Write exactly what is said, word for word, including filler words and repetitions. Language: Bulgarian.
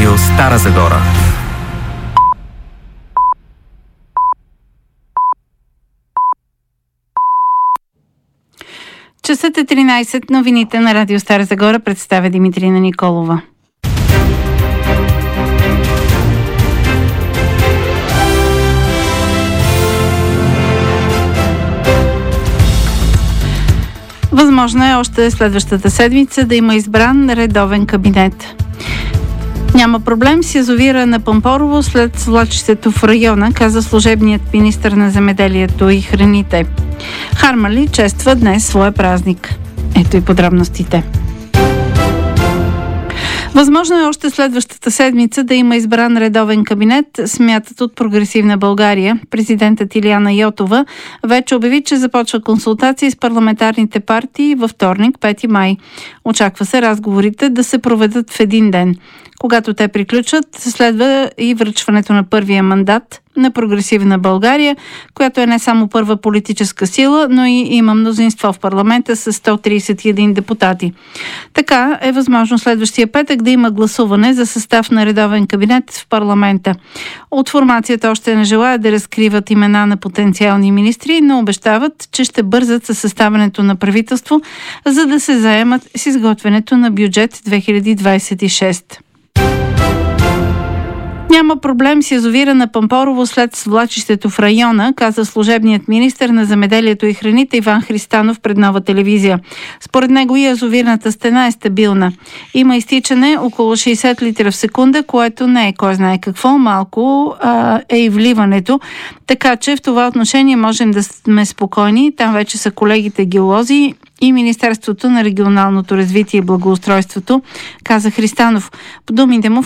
Радио Стара Загора. Часът е тринайсет, новините на Радио Стара Загора представя Димитрина Николова. Възможно е още следващата седмица да има избран редовен кабинет. Няма проблем с язовира на Пампорово след свлачището в района, каза служебният министър на земеделието и храните. Харманли чества днес своя празник. Ето и подробностите. Възможно е още следващата седмица да има избран редовен кабинет, смятат от Прогресивна България. Президентът Илияна Йотова вече обяви, че започва консултации с парламентарните партии във вторник, пети май. Очаква се разговорите да се проведат в един ден. Когато те приключат, следва и връчването на първия мандат на Прогресивна България, която е не само първа политическа сила, но и има мнозинство в парламента с сто трийсет и един депутати. Така е възможно следващия петък да има гласуване за състав на редовен кабинет в парламента. От формацията още не желаят да разкриват имена на потенциални министри, но обещават, че ще бързат със съставянето на правителство, за да се заемат с изготвянето на бюджет две хиляди двайсет и шеста. Няма проблем с язовира на Пампорово след свлачището в района, каза служебният министър на земеделието и храните Иван Христанов пред Нова телевизия. Според него язовирната стена е стабилна. Има изтичане около шейсет литра в секунда, което не е кой знае какво, малко а, е и вливането. Така че в това отношение можем да сме спокойни. Там вече са колегите геолози и Министерството на регионалното развитие и благоустройството, каза Христанов. По думите му,